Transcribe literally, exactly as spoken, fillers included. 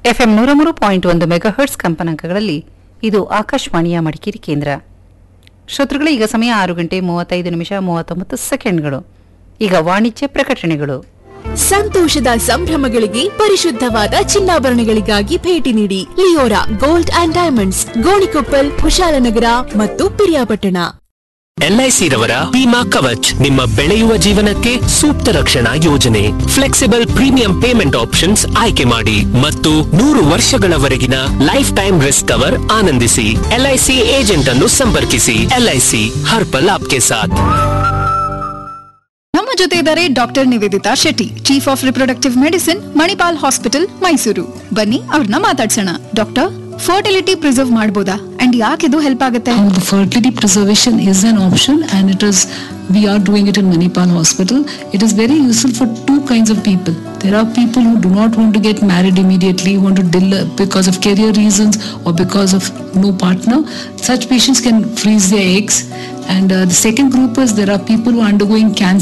FM ನೂರ ಮೂರು point ಒಂದು ಮೆಗಾಹರ್ಟ್ಸ್ ಕಂಪನಾಂಕಗಳಲ್ಲಿ ಇದು ಆಕಾಶವಾಣಿಯ ಮಡಿಕೇರಿ ಕೇಂದ್ರ. ಶ್ರೋತೃಗಳೇ, ಈಗ ಸಮಯ ಆರು ಗಂಟೆ ಮೂವತ್ತೈದು ನಿಮಿಷ ಮೂವತ್ತೊಂಬತ್ತು ಸೆಕೆಂಡ್ಗಳು. ಈಗ ವಾಣಿಜ್ಯ ಪ್ರಕಟಣೆಗಳು. ಸಂತೋಷದ ಸಂಭ್ರಮಗಳಿಗೆ ಪರಿಶುದ್ಧವಾದ ಚಿನ್ನಾಭರಣಗಳಿಗಾಗಿ ಭೇಟಿ ನೀಡಿ Leora gold and diamonds, Gonikoppal, Kushalnagar ಮತ್ತು ಪಿರಿಯಾಪಟ್ಟಣ. ಎಲ್ಐಸಿ ರವರ ವಿಮಾ ಕವಚ್, ನಿಮ್ಮ ಬೆಳೆಯುವ ಜೀವನಕ್ಕೆ ಸೂಕ್ತ ರಕ್ಷಣಾ ಯೋಜನೆ. ಫ್ಲೆಕ್ಸಿಬಲ್ ಪ್ರೀಮಿಯಂ ಪೇಮೆಂಟ್ ಆಪ್ಷನ್ಸ್ ಆಯ್ಕೆ ಮಾಡಿ ಮತ್ತು ನೂರು ವರ್ಷಗಳವರೆಗಿನ ಲೈಫ್ ಟೈಮ್ ರಿಸ್ಕ್ ಕವರ್ ಆನಂದಿಸಿ. ಎಲ್ಐಸಿ ಏಜೆಂಟ್ ಅನ್ನು ಸಂಪರ್ಕಿಸಿ. ಎಲ್ಐಸಿ ಹರ್ ಪಲ್ ಆಪ್ಕೆ ಸಾಥ್. ನಮ್ಮ ಜೊತೆ ಇದ್ದಾರೆ doctor Nivedita Shetty, chief of reproductive medicine, Manipal hospital, Mysuru. ಬನ್ನಿ ಅವ್ರನ್ನ ಮಾತಾಡ್ಸೋಣ. ಡಾಕ್ಟರ್, ಫರ್ಟಿಲಿಟಿ ಪ್ರಿಸರ್ವ್ ಮಾಡಬಹುದಾ ಅಂಡ್ ಯಾಕಿದು ಹೆಲ್ಪ್ ಆಗುತ್ತೆ? The fertility preservation is an option and it is we are doing it in Manipal Hospital. It is very useful for two kinds of people. There are people who do not want to get married immediately, want to delay because of career reasons or because of no partner. Such patients can freeze their eggs. And uh, the second group is there are people who are undergoing cancer